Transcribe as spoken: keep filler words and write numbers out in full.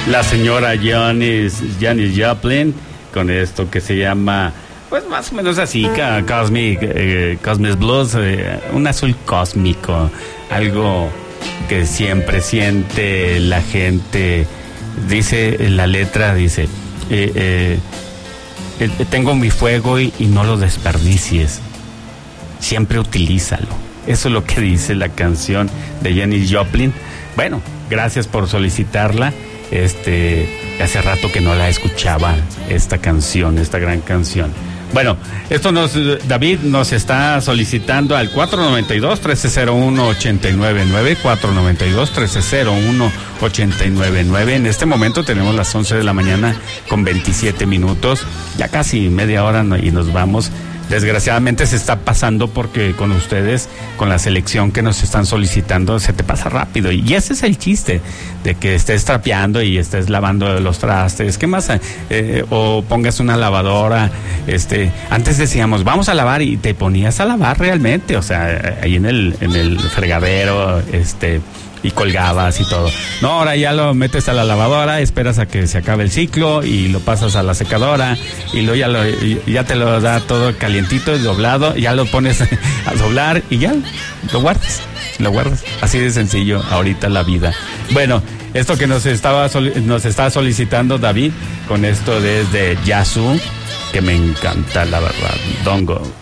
la señora Janis, Janis Joplin, con esto que se llama, pues más o menos así, Cosmic, eh, Cosmic Blues, eh, un azul cósmico, algo que siempre siente la gente. Dice la letra, dice, eh, eh, eh, tengo mi fuego y, y no lo desperdicies, siempre utilízalo. Eso es lo que dice la canción de Janis Joplin. Bueno, gracias por solicitarla. Este, hace rato que no la escuchaba, esta canción, esta gran canción. Bueno, esto nos, David nos está solicitando al cuatro nueve dos, uno tres cero uno, ocho nueve nueve, cuatro nueve dos, uno tres cero uno, ocho nueve nueve. En este momento tenemos las once de la mañana con veintisiete minutos, ya casi media hora y nos vamos. Desgraciadamente se está pasando porque con ustedes, con la selección que nos están solicitando, se te pasa rápido. Y ese es el chiste, de que estés trapeando y estés lavando los trastes. ¿Qué más? Eh, o pongas una lavadora. Este, antes decíamos, vamos a lavar, y te ponías a lavar realmente. O sea, ahí en el, en el fregadero, este... y colgabas y todo. No, ahora ya lo metes a la lavadora, esperas a que se acabe el ciclo y lo pasas a la secadora y luego ya, lo, ya te lo da todo calientito, doblado, ya lo pones a doblar y ya lo guardas, lo guardas. Así de sencillo ahorita la vida. Bueno, esto que nos estaba nos está solicitando David, con esto desde Yazoo, que me encanta la verdad, Don't Go.